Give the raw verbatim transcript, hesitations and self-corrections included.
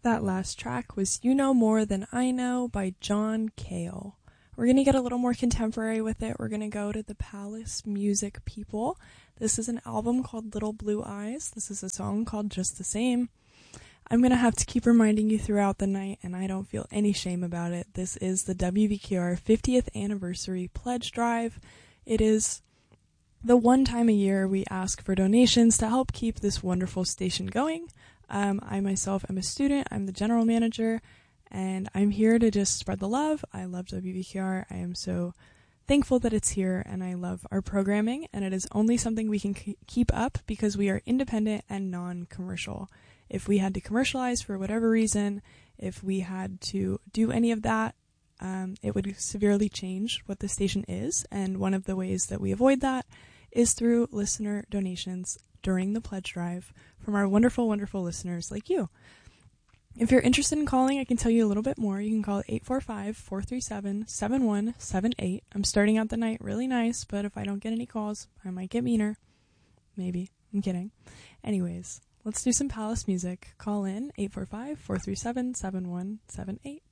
That last track was You Know More Than I Know by John Cale. We're going to get a little more contemporary with it. We're going to go to the Palace Music people. This is an album called Little Blue Eyes. This is a song called Just the Same. I'm going to have to keep reminding you throughout the night, and I don't feel any shame about it. This is the W V Q R fiftieth Anniversary Pledge Drive. It is the one time a year we ask for donations to help keep this wonderful station going. Um, I myself am a student. I'm the general manager, and I'm here to just spread the love. I love W V Q R. I am so thankful that it's here, and I love our programming, and it is only something we can c- keep up because we are independent and non-commercial. If we had to commercialize for whatever reason, if we had to do any of that, um, it would severely change what the station is, and one of the ways that we avoid that is through listener donations during the pledge drive from our wonderful, wonderful listeners like you. If you're interested in calling, I can tell you a little bit more. You can call eight four five, four three seven, seven one seven eight. I'm starting out the night really nice, but if I don't get any calls, I might get meaner. Maybe. I'm kidding. Anyways, let's do some Palace music. Call in eight four five, four three seven, seven one seven eight.